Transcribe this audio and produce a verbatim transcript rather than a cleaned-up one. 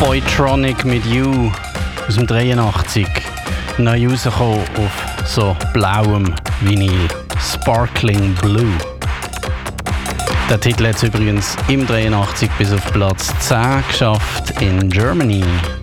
Boytronic mit You aus dem dreiundachtzig. Neu rausgekommen auf so blauem Vinyl. Sparkling Blue. Der Titel hat es übrigens im dreiundachtzig bis auf Platz zehn geschafft in Germany.